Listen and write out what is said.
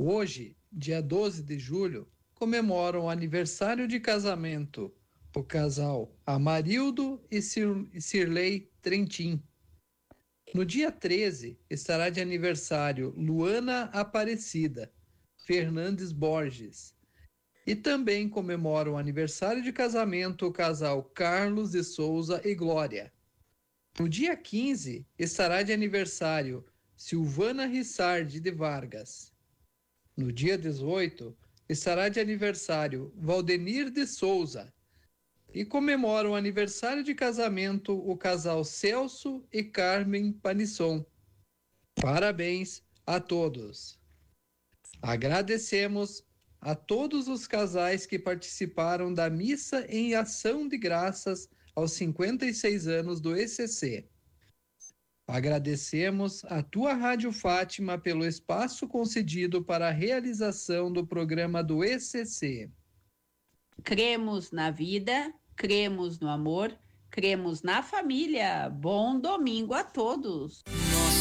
Hoje, dia 12 de julho, comemoram o aniversário de casamento o casal Amarildo e Cirlei Trentin. No dia 13, estará de aniversário Luana Aparecida Fernandes Borges. E também comemoram o aniversário de casamento o casal Carlos de Souza e Glória. No dia 15, estará de aniversário Silvana Rissardi de Vargas. No dia 18, estará de aniversário Valdenir de Souza. E comemora o aniversário de casamento o casal Celso e Carmen Panisson. Parabéns a todos. Agradecemos a todos os casais que participaram da missa em ação de graças aos 56 anos do ECC. Agradecemos a tua Rádio Fátima pelo espaço concedido para a realização do programa do ECC. Cremos na vida, cremos no amor, cremos na família. Bom domingo a todos!